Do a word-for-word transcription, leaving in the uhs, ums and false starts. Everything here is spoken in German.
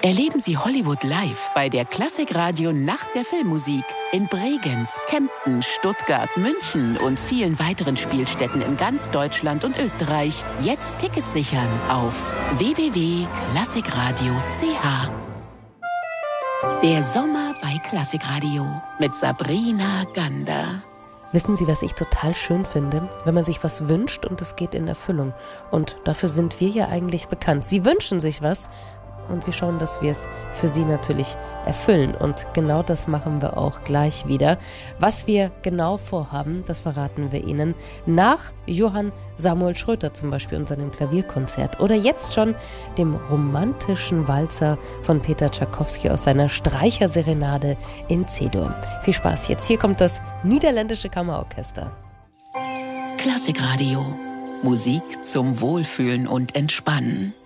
Erleben Sie Hollywood live bei der Klassikradio Nacht der Filmmusik in Bregenz, Kempten, Stuttgart, München und vielen weiteren Spielstätten in ganz Deutschland und Österreich. Jetzt Tickets sichern auf w w w punkt klassikradio punkt c h. Der Sommer bei Klassikradio mit Sabrina Gander. Wissen Sie, was ich total schön finde? Wenn man sich was wünscht und es geht in Erfüllung. Und dafür sind wir ja eigentlich bekannt. Sie wünschen sich was und wir schauen, dass wir es für Sie natürlich erfüllen. Und genau das machen wir auch gleich wieder. Was wir genau vorhaben, das verraten wir Ihnen nach Johann Samuel Schröter zum Beispiel und seinem Klavierkonzert. Oder jetzt schon dem romantischen Walzer von Peter Tschaikowski aus seiner Streicherserenade in C-Dur. Viel Spaß jetzt. Hier kommt das Niederländische Kammerorchester. Klassikradio. Musik zum Wohlfühlen und Entspannen.